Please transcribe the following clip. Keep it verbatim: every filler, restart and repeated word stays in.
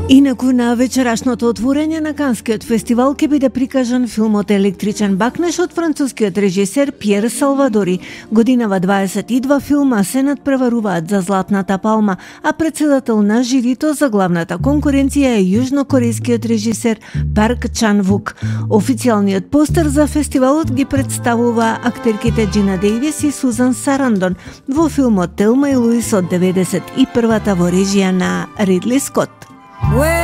Инаку на вечерашното отворање на Канскиот фестивал ќе биде прикажан филмот Електричен бакнеш од францускиот режисер Пиер Салвадори. Годинава дваесет и два филма се надпреваруваат за Златната палма, а председател на жирито за главната конкуренција е јужнокорејскиот режисер Парк Чан Вук. Официјалниот постер за фестивалот ги представува актерките Джина Дейвис и Сузан Сарандон во филмот Телма и Луис од деветдесет и првата во режија на Ридли Скот.